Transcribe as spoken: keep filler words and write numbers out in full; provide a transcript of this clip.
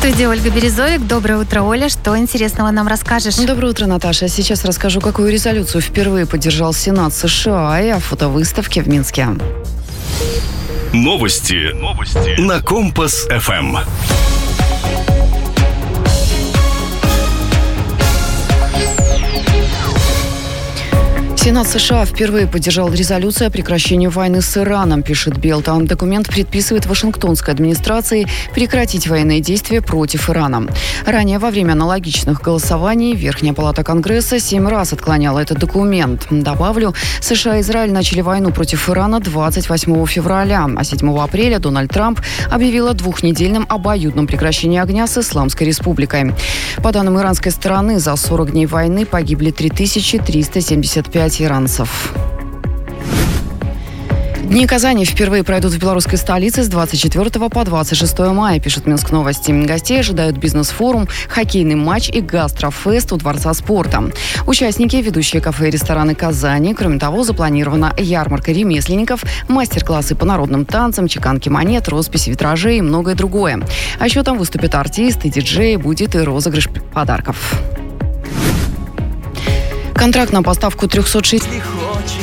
студии Ольга Березовик. Доброе утро, Оля. Что интересного нам расскажешь? Доброе утро, Наташа. Сейчас расскажу, какую резолюцию впервые поддержал Сенат США и о фотовыставке в Минске. Новости. Новости. На Компас-ФМ. Сенат США впервые поддержал резолюцию о прекращении войны с Ираном, пишет Белта. Документ предписывает Вашингтонской администрации прекратить военные действия против Ирана. Ранее во время аналогичных голосований Верхняя палата Конгресса семь раз отклоняла этот документ. Добавлю, США и Израиль начали войну против Ирана двадцать восьмого февраля, а седьмого апреля Дональд Трамп объявил о двухнедельном обоюдном прекращении огня с Исламской республикой. По данным иранской стороны, за сорок дней войны погибли три тысячи триста семьдесят пять иранцев. Дни Казани впервые пройдут в белорусской столице с двадцать четвёртого по двадцать шестое мая, пишет Минск Новости. Гостей ожидают бизнес-форум, хоккейный матч и гастрофест у Дворца спорта. Участники – ведущие кафе и рестораны Казани. Кроме того, запланирована ярмарка ремесленников, мастер-классы по народным танцам, чеканки монет, роспись витражей и многое другое. А еще там выступят артисты, диджеи, будет и розыгрыш подарков. Контракт на поставку трехсот шестидесяти...